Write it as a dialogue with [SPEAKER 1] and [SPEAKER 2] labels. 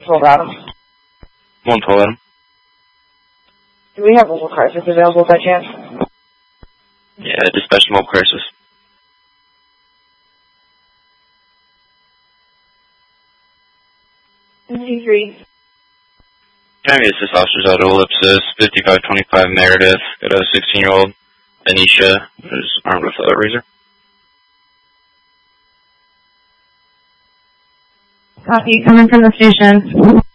[SPEAKER 1] Multiple bottom.
[SPEAKER 2] Multiple bottom.
[SPEAKER 1] Do we have mobile crisis available by chance?
[SPEAKER 2] Yeah, dispatch mobile crisis.
[SPEAKER 1] C3.
[SPEAKER 2] Can I get assist officers out of Ellipsis, 5525 Meredith, got a 16-year-old, Anisha, who's armed with a razor.
[SPEAKER 1] Copy, coming from the station.